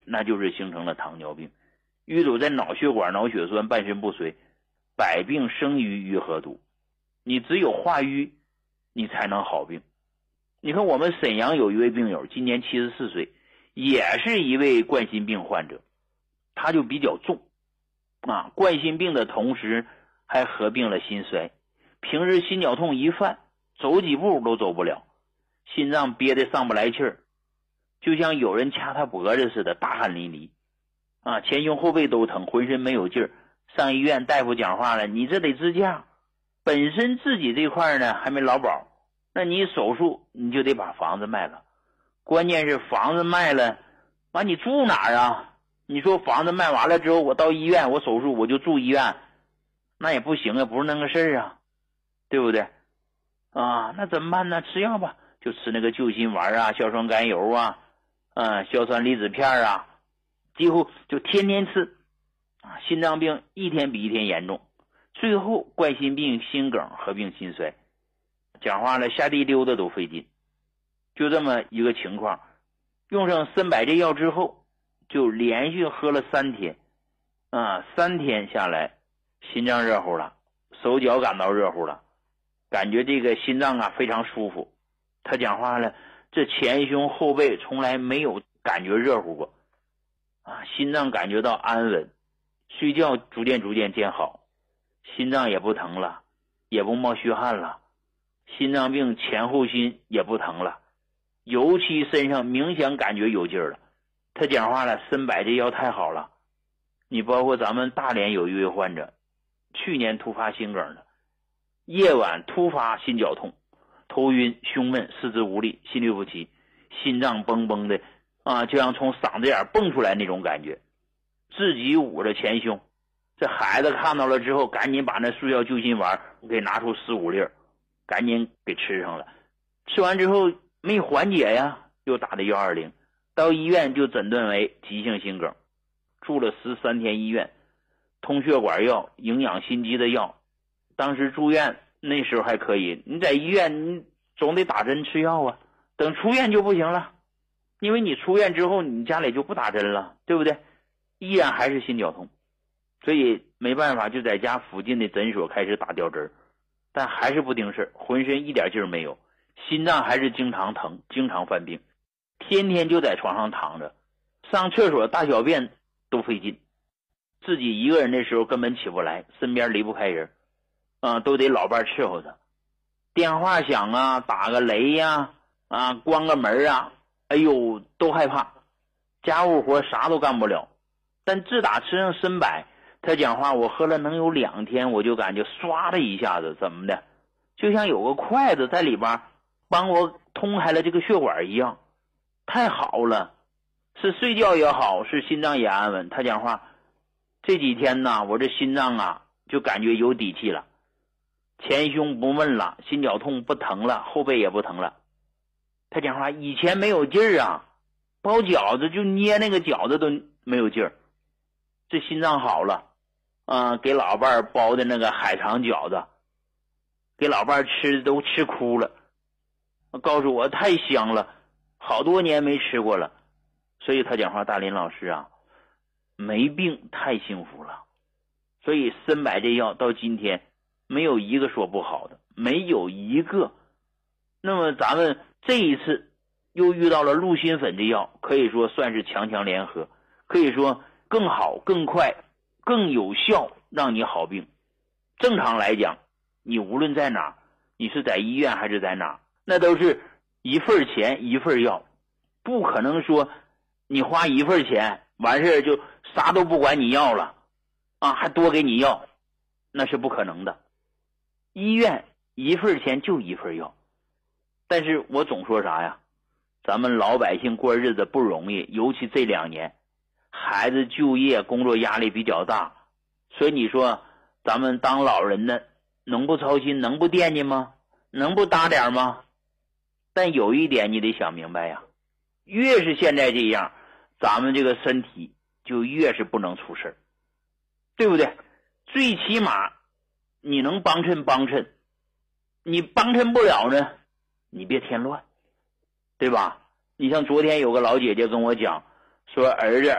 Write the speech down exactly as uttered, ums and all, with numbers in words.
那就是形成了糖尿病。淤堵在脑血管、脑血栓，半身不遂，百病生于淤合堵。你只有化瘀，你才能好病。你看我们沈阳有一位病友，今年七十四岁，也是一位冠心病患者，他就比较重啊，冠心病的同时还合并了心衰，平时心绞痛一犯，走几步都走不了，心脏憋得上不来气儿，就像有人掐他脖子似的，大汗淋漓啊，前胸后背都疼，浑身没有劲儿。上医院大夫讲话了，你这得支架，本身自己这块呢还没劳保，那你手术你就得把房子卖了，关键是房子卖了，完你住哪儿啊？你说房子卖完了之后，我到医院我手术我就住医院，那也不行啊，不是那个事儿啊，对不对啊？那怎么办呢？吃药吧，就吃那个救心丸啊、硝酸甘油啊、嗯、硝酸离子片啊，几乎就天天吃啊。心脏病一天比一天严重，最后冠心病、心梗合并心衰，讲话了下地溜达都费劲。就这么一个情况，用上参百这药之后，就连续喝了三天啊，三天下来心脏热乎了，手脚感到热乎了，感觉这个心脏啊非常舒服。他讲话了，这前胸后背从来没有感觉热乎过啊，心脏感觉到安稳，睡觉逐渐逐渐见好，心脏也不疼了，也不冒虚汗了，心脏病前后心也不疼了，尤其身上明显感觉有劲儿了。他讲话了，参百这药太好了。你包括咱们大连有一位患者，去年突发心梗的，夜晚突发心绞痛，头晕、胸闷、四肢无力、心律不齐，心脏嘣嘣的啊，就像从嗓子眼蹦出来那种感觉，自己捂着前胸。这孩子看到了之后，赶紧把那速效救心丸给拿出十五粒，赶紧给吃上了。吃完之后没缓解呀，又打的一二零，到医院就诊断为急性心梗，住了十三天医院，通血管药、营养心肌的药。当时住院那时候还可以，你在医院你总得打针吃药啊，等出院就不行了，因为你出院之后你家里就不打针了，对不对？依然还是心绞痛，所以没办法，就在家附近的诊所开始打吊针，但还是不顶事，浑身一点劲儿没有，心脏还是经常疼，经常犯病，天天就在床上躺着，上厕所大小便都费劲，自己一个人的时候根本起不来，身边离不开人啊，都得老伴伺候着。电话响啊，打个雷呀 啊, 啊，关个门啊，哎呦都害怕，家务活啥都干不了。但自打吃上参百，他讲话我喝了能有两天，我就感觉唰的一下子怎么的，就像有个筷子在里边帮我通开了这个血管一样，太好了，是睡觉也好，是心脏也安稳。他讲话这几天呢，我这心脏啊就感觉有底气了，前胸不闷了，心绞痛不疼了，后背也不疼了。他讲话以前没有劲儿啊，包饺子就捏那个饺子都没有劲儿，这心脏好了啊、呃，给老伴儿包的那个海肠饺子，给老伴儿吃都吃哭了，告诉我太香了，好多年没吃过了。所以他讲话，大林老师啊，没病太幸福了。所以参百这药到今天没有一个说不好的，没有一个。那么咱们这一次又遇到了鹿心粉这药，可以说算是强强联合，可以说更好、更快、更有效让你好病。正常来讲，你无论在哪，你是在医院还是在哪，那都是一份钱一份药，不可能说你花一份钱完事就啥都不管你要了啊，还多给你药，那是不可能的。医院一份钱就一份药。但是我总说啥呀，咱们老百姓过日子不容易，尤其这两年孩子就业工作压力比较大，所以你说咱们当老人的能不操心，能不惦记吗？能不搭点吗？但有一点你得想明白呀，越是现在这样，咱们这个身体就越是不能出事，对不对？最起码你能帮衬帮衬，你帮衬不了呢，你别添乱，对吧？你像昨天有个老姐姐跟我讲，说儿子